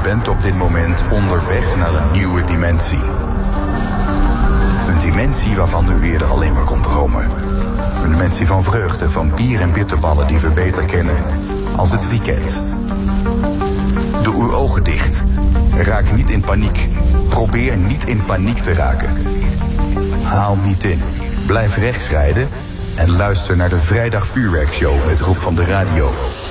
bent op dit moment onderweg naar een nieuwe dimensie. Een dimensie waarvan u eerder alleen maar kon dromen. Een dimensie van vreugde, van bier en bitterballen die we beter kennen als het weekend. Doe uw ogen dicht. Raak niet in paniek. Probeer niet in paniek te raken. Haal niet in. Blijf rechts rijden en luister naar de Vrijdag Vuurwerkshow met Rob van de Radio.